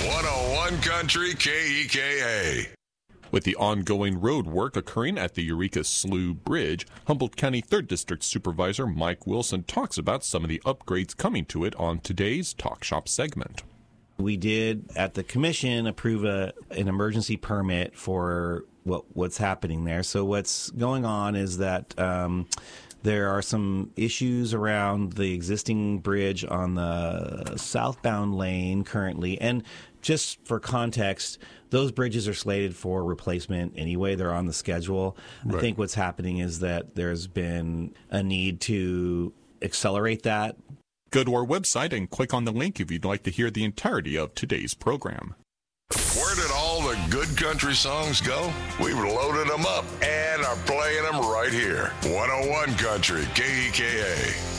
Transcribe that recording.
101 Country KEKA. With the ongoing road work occurring at the Eureka Slough Bridge, Humboldt County 3rd District Supervisor Mike Wilson talks about some of the upgrades coming to it on today's Talk Shop segment. We did, at the commission, approve an emergency permit for what's happening there. So what's going on is that there are some issues around the existing bridge on the southbound lane currently. And just for context, those bridges are slated for replacement anyway. They're on the schedule. Right. I think what's happening is that there's been a need to accelerate that. Go to our website and click on the link if you'd like to hear the entirety of today's program. Where did all the good country songs go? We've loaded them up and are playing them right here. 101 Country KEKA.